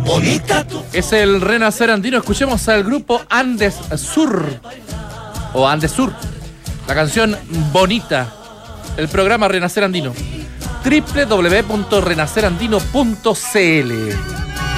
bonita tu... Es el Renacer Andino. Escuchemos al grupo Andes Sur. O Andes Sur. La canción Bonita. El programa Renacer Andino. www.renacerandino.cl